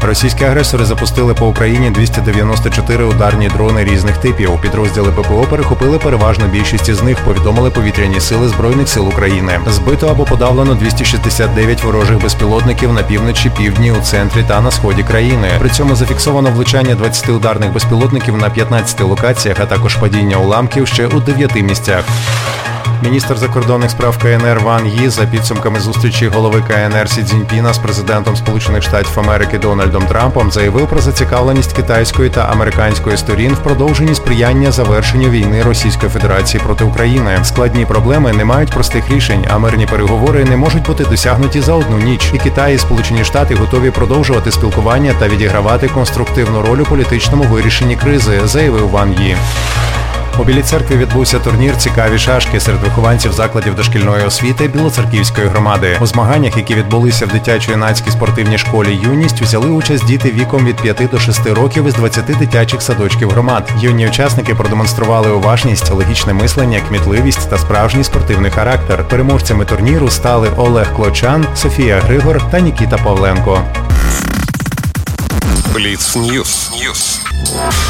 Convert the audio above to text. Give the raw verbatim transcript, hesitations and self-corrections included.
Російські агресори запустили по Україні двісті дев'яносто чотири ударні дрони різних типів. Підрозділи ППО перехопили переважну більшість із них, повідомили повітряні сили Збройних сил України. Збито або подавлено двісті шістдесят дев'ять ворожих безпілотників на півночі, півдні, у центрі та на сході країни. При цьому зафіксовано влучання двадцяти ударних безпілотників на п'ятнадцяти локаціях, а також падіння уламків ще у дев'яти місцях. Міністр закордонних справ КНР Ван Ї за підсумками зустрічі голови КНР Сі Цзіньпіна з президентом Сполучених Штатів Америки Дональдом Трампом заявив про зацікавленість китайської та американської сторін в продовженні сприяння завершенню війни Російської Федерації проти України. Складні проблеми не мають простих рішень, а мирні переговори не можуть бути досягнуті за одну ніч. І Китай, і Сполучені Штати готові продовжувати спілкування та відігравати конструктивну роль у політичному вирішенні кризи, заявив Ван Ї. У Білій Церкві відбувся турнір «Цікаві шашки» серед вихованців закладів дошкільної освіти Білоцерківської громади. У змаганнях, які відбулися в дитячо-юнацькій спортивній школі «Юність», взяли участь діти віком від п'яти до шести років із двадцяти дитячих садочків громад. Юні учасники продемонстрували уважність, логічне мислення, кмітливість та справжній спортивний характер. Переможцями турніру стали Олег Клочан, Софія Григор та Нікіта Павленко. Бліц Ньюс.